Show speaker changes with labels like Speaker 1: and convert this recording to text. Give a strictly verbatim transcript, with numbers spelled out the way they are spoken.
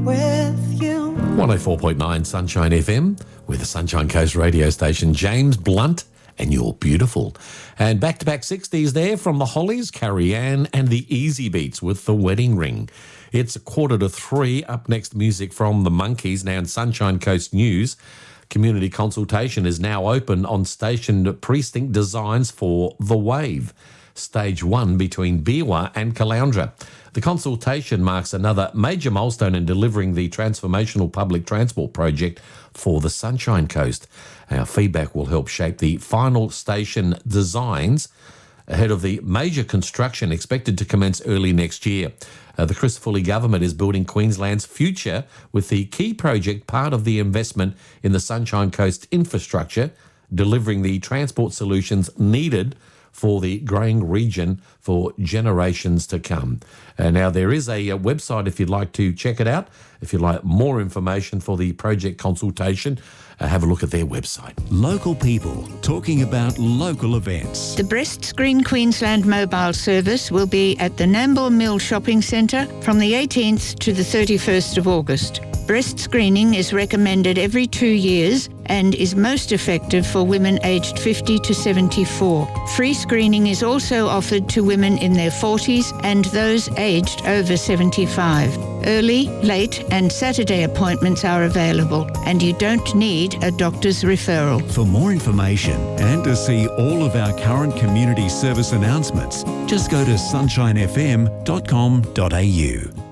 Speaker 1: with you.
Speaker 2: one oh four point nine Sunshine F M with the Sunshine Coast radio station. James Blunt and You're Beautiful. And back-to-back sixties there from the Hollies, Carrie Ann and the Easy Beats with The Wedding Ring. It's a quarter to three. Up next, music from the Monkees. Now in Sunshine Coast News, community consultation is now open on station precinct designs for The Wave, Stage one between Biwa and Caloundra. The consultation marks another major milestone in delivering the transformational public transport project for the Sunshine Coast. Our feedback will help shape the final station designs ahead of the major construction expected to commence early next year. Uh, the Chris Foley government is building Queensland's future with the key project part of the investment in the Sunshine Coast infrastructure, delivering the transport solutions needed for the growing region for generations to come. Uh, now, there is a, a website if you'd like to check it out. If you'd like more information for the project consultation, uh, have a look at their website.
Speaker 3: Local people talking about local events.
Speaker 4: The Breast Screen Queensland mobile service will be at the Nambour Mill Shopping Centre from the eighteenth to the thirty-first of August. Breast screening is recommended every two years and is most effective for women aged fifty to seventy-four. Free screening is also offered to women in their forties and those aged over seventy-five. Early, late and Saturday appointments are available and you don't need a doctor's referral.
Speaker 3: For more information and to see all of our current community service announcements, just go to sunshine f m dot com dot a u.